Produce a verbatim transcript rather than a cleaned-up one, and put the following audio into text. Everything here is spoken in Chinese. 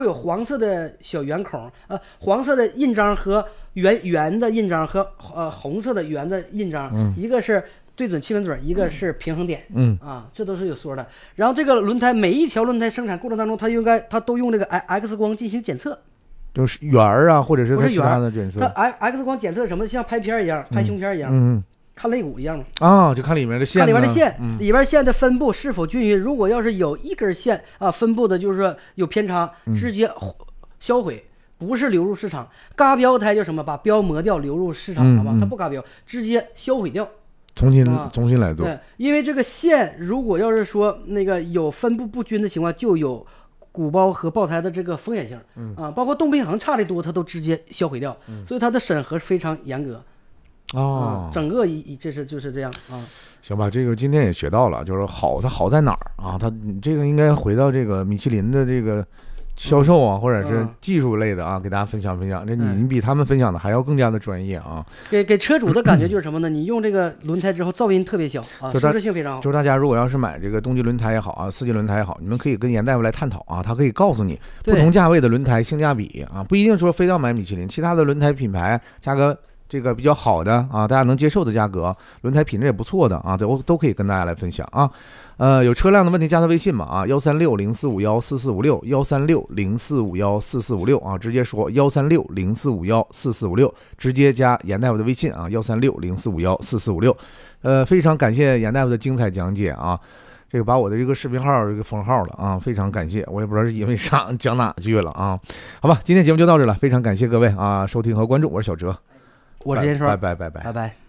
有黄色的小圆孔，呃，黄色的印章和圆圆的印章和呃红色的圆的印章， 嗯， 一个是对准气门嘴，一个是平衡点， 嗯啊，这都是有说的。然后这个轮胎每一条轮胎生产过程当中，它应该它都用这个 X 光进行检测， 就是圆儿啊，或者是它其不是圆儿他的检测它。X 光检测什么？像拍片儿一样，拍胸片儿一样， 嗯看肋骨一样嘛。 啊，就看里面的线呢， 看里边的线， 嗯里边线的分布是否均匀。如果要是有一根线啊分布的，就是说有偏差，直接销毁，不是流入市场。嘎标胎叫什么？把标磨掉，流入市场， 嗯好吧？ 嗯它不嘎标，直接销毁掉。 重新啊重新来做。 对，因为这个线如果要是说那个有分布不均的情况，就有鼓包和爆胎的这个风险性。 嗯啊，包括动平衡差的多，它都直接销毁掉。所以它的审核非常严格。 哦啊，，整个一一这是就是这样啊。 行吧，这个今天也学到了，就是好，它好在哪儿啊？它你这个应该回到这个米其林的这个销售啊，或者是技术类的啊，给大家分享分享。这你嗯你比他们分享的还要更加的专业啊！ 给给车主的感觉就是什么呢？你用这个轮胎之后，噪音特别小啊， 就它舒适性非常好。 就是大家如果要是买这个冬季轮胎也好啊，四季轮胎也好，你们可以跟严大夫来探讨啊，他可以告诉你不对同价位的轮胎性价比啊，不一定说非要买米其林，其他的轮胎品牌价格这个比较好的啊，大家能接受的价格，轮胎品质也不错的啊，都都可以跟大家来分享啊。呃，有车辆的问题加他微信嘛啊，幺三六零四五幺四四五六，幺三六零四五幺四四五六啊，直接说幺三六零四五幺四四五六，直接加严大夫的微信啊，幺三六零四五幺四四五六。呃，非常感谢严大夫的精彩讲解啊。这个把我的这个视频号这个封号了啊，非常感谢，我也不知道是因为啥讲哪句了啊。好吧，今天节目就到这了，非常感谢各位啊收听和关注，我是小哲， 我是严说， 拜拜拜拜拜拜。